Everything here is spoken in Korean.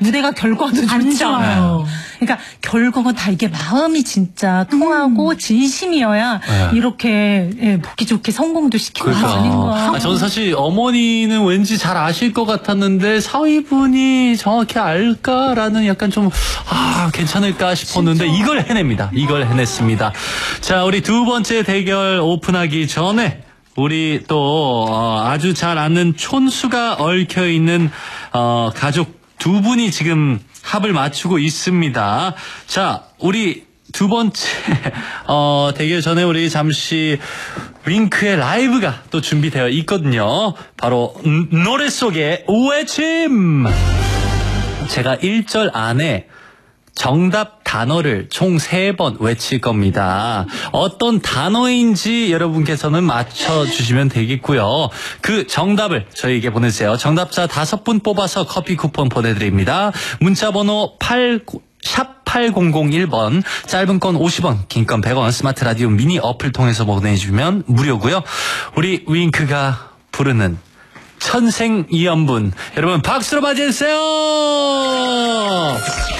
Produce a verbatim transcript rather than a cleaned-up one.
무대가 결과도 안 좋죠. 좋아요. 그러니까 결국은 다 이게 마음이 진짜 통하고 음. 진심이어야 네. 이렇게 예, 보기 좋게 성공도 시키고 그러니까. 아닌가. 아, 저는 사실 어머니는 왠지 잘 아실 것 같았는데 사위분이 정확히 알까라는 약간 좀 아, 괜찮을까 싶었는데 진짜? 이걸 해냅니다. 이걸 해냈습니다. 자, 우리 두 번째 대결 오픈하기 전에 우리 또 어, 아주 잘 아는 촌수가 얽혀 있는 어, 가족 두 분이 지금 합을 맞추고 있습니다. 자, 우리 두 번째 어, 대결 전에 우리 잠시 윙크의 라이브가 또 준비되어 있거든요. 바로 음, 노래 속의 외침. 제가 일 절 안에 정답 단어를 총 세 번 외칠 겁니다. 어떤 단어인지 여러분께서는 맞춰주시면 되겠고요. 그 정답을 저희에게 보내주세요. 정답자 다섯 분 뽑아서 커피 쿠폰 보내드립니다. 문자번호 팔 샵 팔공공일 번, 짧은 건 오십 원, 긴 건 백 원, 스마트 라디오 미니 어플 통해서 보내주면 무료고요. 우리 윙크가 부르는 천생이연분, 여러분 박수로 맞이해주세요.